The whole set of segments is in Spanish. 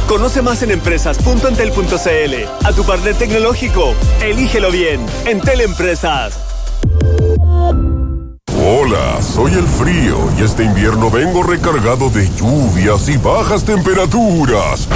Conoce más en empresas.entel.cl. A tu partner tecnológico, elígelo bien. Entel Empresas. Hola, soy el frío y este invierno vengo recargado de lluvias y bajas temperaturas.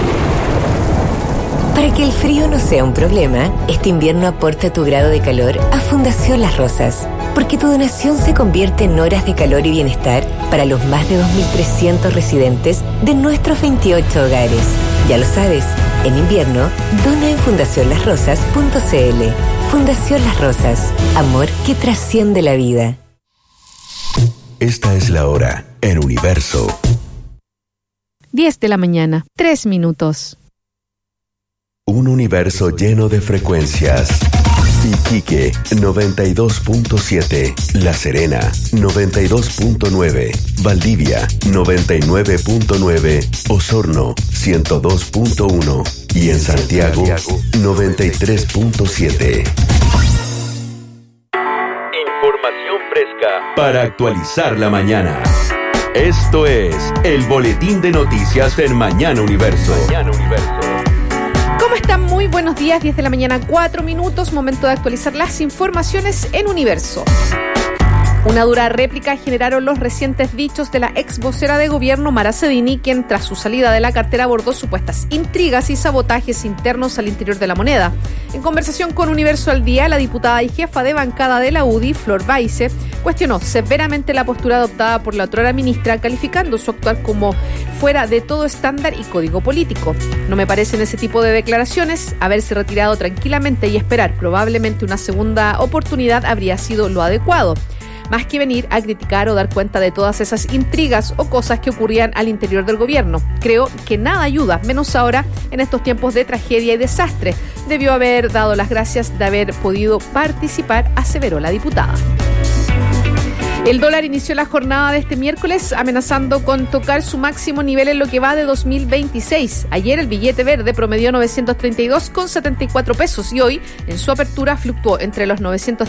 Para que el frío no sea un problema, este invierno aporta tu grado de calor a Fundación Las Rosas, porque tu donación se convierte en horas de calor y bienestar para los más de 2.300 residentes de nuestros 28 hogares. Ya lo sabes, en invierno, dona en fundacionlasrosas.cl. Fundación Las Rosas, amor que trasciende la vida. Esta es la hora en Universo. 10 de la mañana, 3 minutos. Un universo lleno de frecuencias. Iquique 92.7, La Serena 92.9, Valdivia 99.9, Osorno 102.1 y en Santiago 93.7. Información fresca para actualizar la mañana. Esto es el Boletín de Noticias en Mañana Universo. ¿Cómo están? Muy buenos días, 10 de la mañana, 4 minutos, momento de actualizar las informaciones en Universo. Una dura réplica generaron los recientes dichos de la ex vocera de gobierno Mara Cedini, quien tras su salida de la cartera abordó supuestas intrigas y sabotajes internos al interior de la moneda. En conversación con Universo al Día, la diputada y jefa de bancada de la UDI, Flor Baise, cuestionó severamente la postura adoptada por la otrora ministra, calificando su actuar como fuera de todo estándar y código político. No me parecen ese tipo de declaraciones. Haberse retirado tranquilamente y esperar probablemente una segunda oportunidad habría sido lo adecuado, más que venir a criticar o dar cuenta de todas esas intrigas o cosas que ocurrían al interior del gobierno. Creo que nada ayuda, menos ahora en estos tiempos de tragedia y desastre. Debió haber dado las gracias de haber podido participar, aseveró la diputada. El dólar inició la jornada de este miércoles amenazando con tocar su máximo nivel en lo que va de 2026. Ayer el billete verde promedió 932,74 pesos y hoy en su apertura fluctuó entre los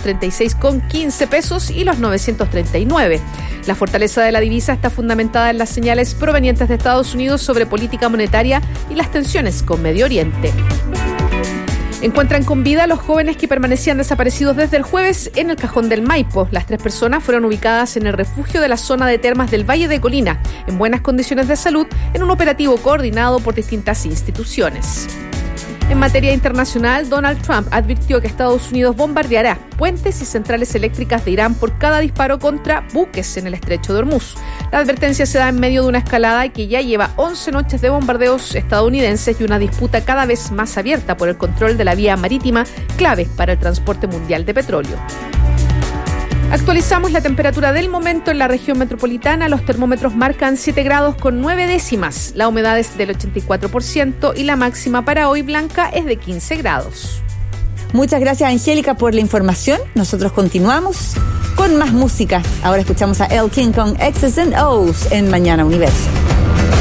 936,15 pesos y los 939. La fortaleza de la divisa está fundamentada en las señales provenientes de Estados Unidos sobre política monetaria y las tensiones con Medio Oriente. Encuentran con vida a los jóvenes que permanecían desaparecidos desde el jueves en el Cajón del Maipo. Las 3 personas fueron ubicadas en el refugio de la zona de termas del Valle de Colina, en buenas condiciones de salud, en un operativo coordinado por distintas instituciones. En materia internacional, Donald Trump advirtió que Estados Unidos bombardeará puentes y centrales eléctricas de Irán por cada disparo contra buques en el estrecho de Hormuz. La advertencia se da en medio de una escalada que ya lleva 11 noches de bombardeos estadounidenses y una disputa cada vez más abierta por el control de la vía marítima, clave para el transporte mundial de petróleo. Actualizamos la temperatura del momento en la región metropolitana. Los termómetros marcan 7 grados con 9 décimas. La humedad es del 84% y la máxima para hoy, Blanca, es de 15 grados. Muchas gracias, Angélica, por la información. Nosotros continuamos con más música. Ahora escuchamos a Elle King con X's and O's en Mañana Universo.